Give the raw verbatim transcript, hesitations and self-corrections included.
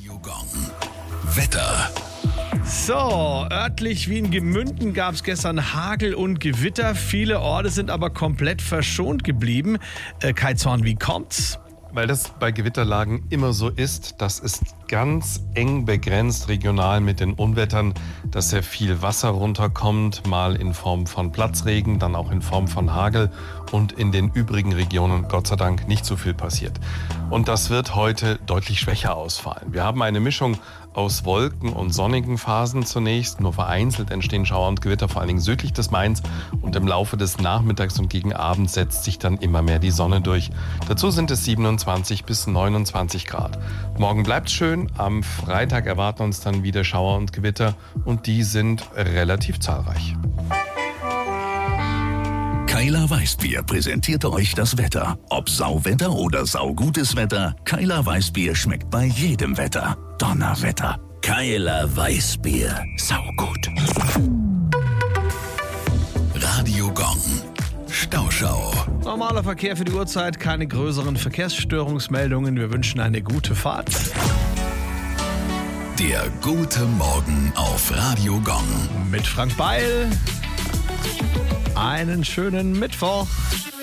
Radio Gong. Wetter. So, örtlich wie in Gemünden gab es gestern Hagel und Gewitter. Viele Orte sind aber komplett verschont geblieben. Äh, Kai Zorn, wie kommt's? Weil das bei Gewitterlagen immer so ist, das ist ganz eng begrenzt regional mit den Unwettern, dass sehr viel Wasser runterkommt, mal in Form von Platzregen, dann auch in Form von Hagel und in den übrigen Regionen Gott sei Dank nicht so viel passiert. Und das wird heute deutlich schwächer ausfallen. Wir haben eine Mischung aus Wolken und sonnigen Phasen zunächst. Nur vereinzelt entstehen Schauer und Gewitter, vor allen Dingen südlich des Mains. Und im Laufe des Nachmittags und gegen Abend setzt sich dann immer mehr die Sonne durch. Dazu sind es siebenundzwanzig bis neunundzwanzig Grad. Morgen bleibt's schön. Am Freitag erwarten uns dann wieder Schauer und Gewitter. Und die sind relativ zahlreich. Keiler Weißbier präsentierte euch das Wetter. Ob Sauwetter oder saugutes Wetter, Keiler Weißbier schmeckt bei jedem Wetter. Donnerwetter. Keiler Weißbier. Saugut. Radio Gong. Stauschau. Normaler Verkehr für die Uhrzeit, keine größeren Verkehrsstörungsmeldungen. Wir wünschen eine gute Fahrt. Der gute Morgen auf Radio Gong. Mit Frank Beil. Einen schönen Mittwoch.